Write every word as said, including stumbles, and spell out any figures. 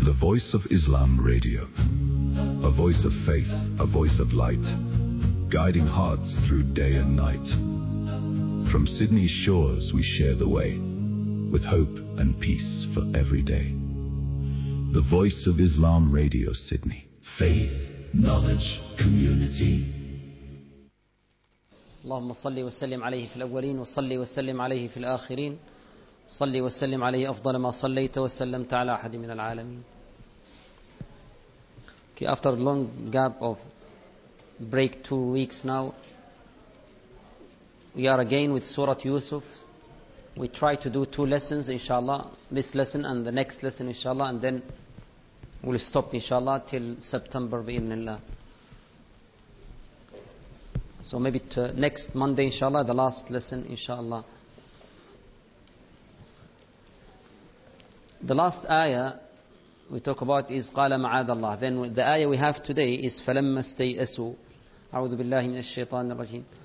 The Voice of Islam Radio. A voice of faith, a voice of light, guiding hearts through day and night. From Sydney's shores we share the way, with hope and peace for every day. The Voice of Islam Radio, Sydney. Faith, knowledge, community. اللهم صل وسلم عليه في الأولين وصل وسلم عليه في الآخرين صل وسلم عليه أفضل ما صليت وسلمت على أحد من العالمين. Okay, after a long gap of break, two weeks now, we are again with Surah Yusuf. We try to do two lessons, inshallah, this lesson and the next lesson, inshallah, and then we'll stop, inshallah, till September, bi'idhnillah. So maybe to next Monday, inshallah, the last lesson, inshallah. The last ayah we talk about is قَالَ مَعَاذَ اللَّهِ. Then the ayah we have today is فَلَمَّا اسْتَيْأَسُوا أعوذ بالله من الشيطان الرجيم